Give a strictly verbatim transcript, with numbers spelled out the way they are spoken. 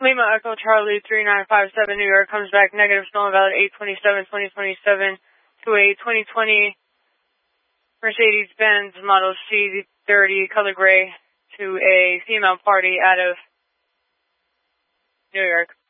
Lima Echo Charlie three nine five seven New York comes back negative, stolen valid eight twenty-seven twenty twenty-seven to a twenty twenty Mercedes-Benz Model C thirty color gray to a female party out of New York.